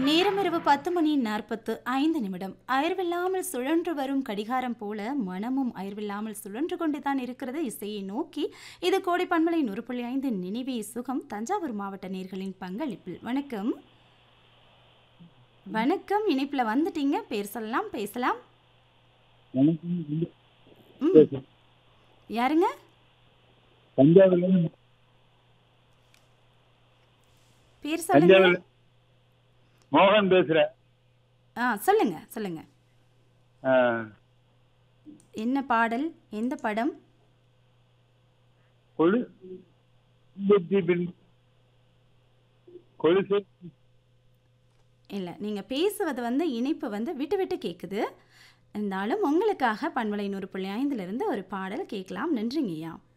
நேரம் இரவு 10:45 அயர்வில்லாமல் சுழன்று வரும் கடிகாரம் போல மனமும் அயர்வில்லாமல் சுழன்று கொண்டுதான் இருக்கிறது இசையை நோக்கி. இது கோடை பண்பலை 100.5 நினைவே சுகம் தஞ்சாவூர் மாவட்ட நேர்களின் பங்களிப்பில். வணக்கம் வணக்கம், இணைப்புல வந்துட்டீங்க. பேர் சொல்லலாம், பேசலாம். ம் யாருங்க? தஞ்சாவூர்ல பேர் சொல்லுங்க. தஞ்சாவூர்ல மோகன் பேசுறேன். சொல்லுங்க சொல்லுங்க. ஆ, என்ன பாடல், எந்த படம்? கொலு புத்தி பின் கொலுசு இல்லை, நீங்கள் பேசுவது இணைப்பு விட்டு விட்டு கேட்குது. இருந்தாலும் உங்களுக்காக பண்பலை 100.5 ஒரு பாடல் கேட்கலாம். நன்றிங்கய்யா.